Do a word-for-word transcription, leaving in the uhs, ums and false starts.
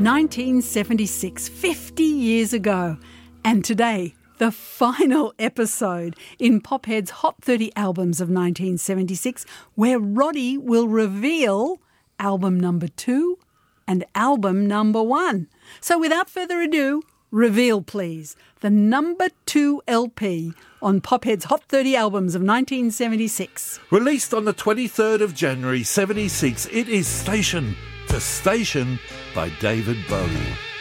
nineteen seventy-six, fifty years ago. And today, the final episode in Pophead's Hot thirty Albums of nineteen seventy-six, where Roddy will reveal album number two and album number one. So without further ado, reveal please the number two L P on Pophead's Hot thirty Albums of nineteen seventy-six. Released on the twenty-third of January seventy-six, it is Station to Station by David Bowie.